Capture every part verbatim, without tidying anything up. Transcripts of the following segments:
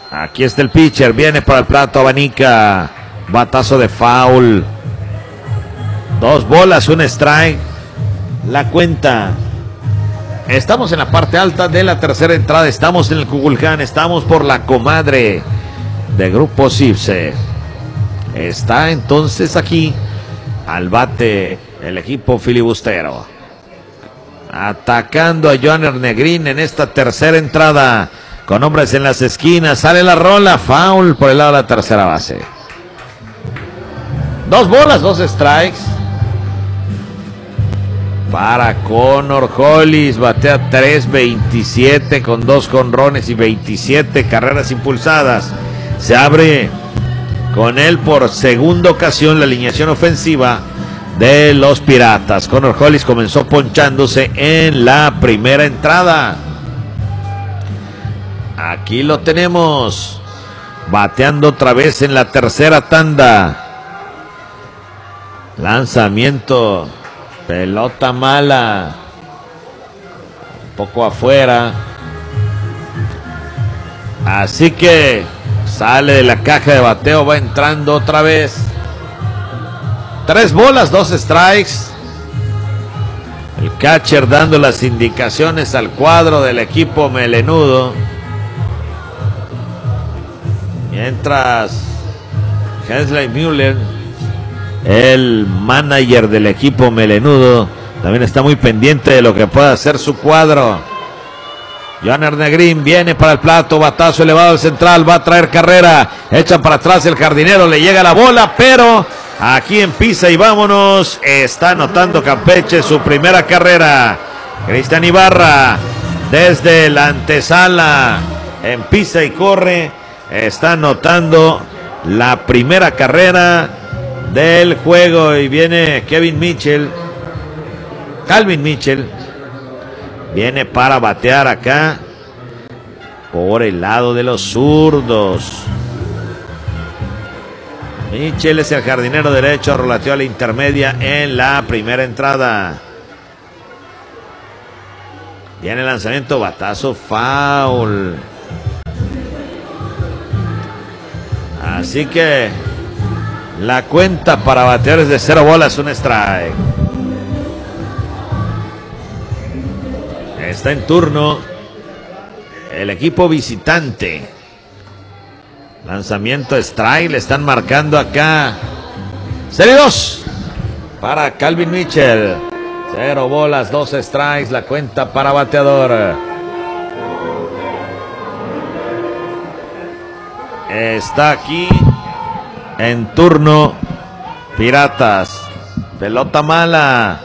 Aquí está el pitcher, viene para el plato, abanica, batazo de foul. Dos bolas, un strike. La cuenta. Estamos en la parte alta de la tercera entrada. Estamos en el Kukulcán. Estamos por la comadre de Grupo Cipse. Está entonces aquí al bate el equipo filibustero. Atacando a Joaner Negrín en esta tercera entrada. Con hombres en las esquinas. Sale la rola. Foul por el lado de la tercera base. Dos bolas, dos strikes. Para Connor Hollis, batea tres veintisiete con dos jonrones y veintisiete carreras impulsadas. Se abre con él por segunda ocasión la alineación ofensiva de los Piratas. Connor Hollis comenzó ponchándose en la primera entrada. Aquí lo tenemos, bateando otra vez en la tercera tanda. Lanzamiento. Pelota mala. Un poco afuera. Así que sale de la caja de bateo. Va entrando otra vez. Tres bolas, dos strikes. El catcher dando las indicaciones al cuadro del equipo melenudo. Mientras Hensley Müller, el manager del equipo melenudo, también está muy pendiente de lo que pueda hacer su cuadro. Joaner Negrín viene para el plato, batazo elevado al central, va a traer carrera, echa para atrás el jardinero, le llega la bola, pero aquí en pisa y vámonos, está anotando Campeche su primera carrera. Cristian Ibarra desde la antesala, en pisa y corre, está anotando la primera carrera del juego. Y viene Kevin Mitchell, Calvin Mitchell, viene para batear acá por el lado de los zurdos. Mitchell es el jardinero derecho, roleteó a la intermedia en la primera entrada. Viene el lanzamiento, batazo, foul. Así que la cuenta para bateadores de cero bolas, un strike. Está en turno el equipo visitante. Lanzamiento strike, le están marcando acá. Serie dos para Calvin Mitchell. Cero bolas, dos strikes, la cuenta para bateador. Está aquí en turno Piratas. Pelota mala.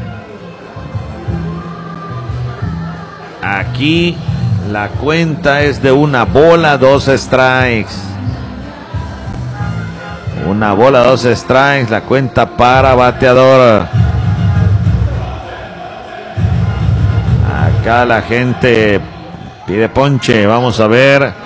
Aquí la cuenta es de una bola, dos strikes. Una bola, dos strikes, la cuenta para bateador. Acá la gente pide ponche, vamos a ver.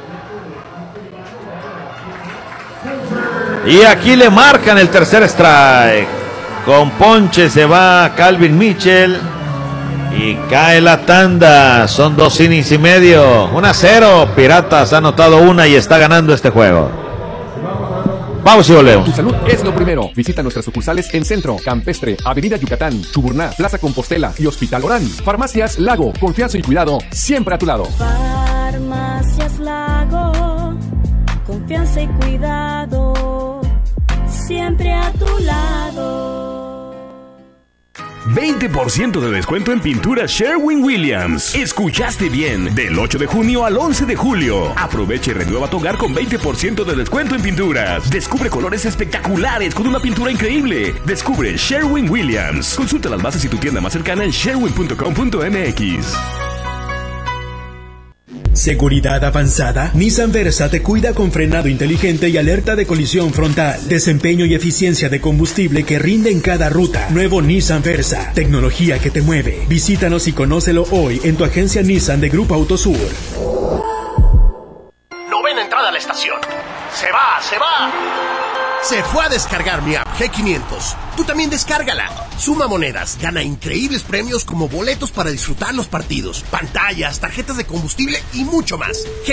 Y aquí le marcan el tercer strike. Con ponche se va Calvin Mitchell. Y cae la tanda. Son dos innings y medio. uno a cero. Piratas ha anotado una y está ganando este juego. Vamos y volvemos. Tu salud es lo primero. Visita nuestras sucursales en Centro, Campestre, Avenida Yucatán, Chuburná, Plaza Compostela y Hospital Orán. Farmacias Lago. Confianza y cuidado siempre a tu lado. Farmacias Lago. Confianza y cuidado siempre a tu lado. veinte por ciento de descuento en pintura Sherwin-Williams. Escuchaste bien. Del ocho de junio al once de julio. Aprovecha y renueva tu hogar con veinte por ciento de descuento en pinturas. Descubre colores espectaculares con una pintura increíble. Descubre Sherwin-Williams. Consulta las bases y tu tienda más cercana en sherwin punto com punto m x. Seguridad avanzada. Nissan Versa te cuida con frenado inteligente y alerta de colisión frontal. Desempeño y eficiencia de combustible que rinde en cada ruta. Nuevo Nissan Versa. Tecnología que te mueve. Visítanos y conócelo hoy en tu agencia Nissan de Grupo Autosur. Novena entrada a la estación. Se va, se va. Se fue a descargar mi app G quinientos. Tú también descárgala. Suma monedas, gana increíbles premios como boletos para disfrutar los partidos, pantallas, tarjetas de combustible y mucho más.